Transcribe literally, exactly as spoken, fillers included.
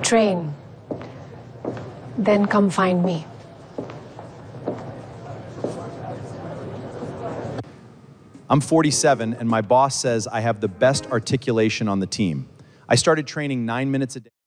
train, then come find me. I'm forty-seven, and my boss says I have the best articulation on the team. I started training nine minutes a day.